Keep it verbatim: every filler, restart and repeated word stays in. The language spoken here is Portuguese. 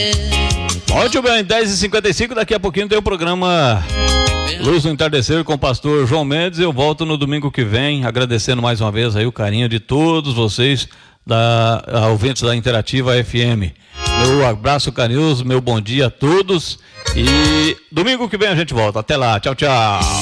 Muito bem, dez e cinquenta e cinco, daqui a pouquinho tem o programa Luz no Entardecer com o pastor João Mendes. Eu volto no domingo que vem, agradecendo mais uma vez aí o carinho de todos vocês, da, ouvintes da Interativa F M. Meu abraço carinhoso, meu bom dia a todos, e domingo que vem a gente volta. Até lá, tchau, tchau.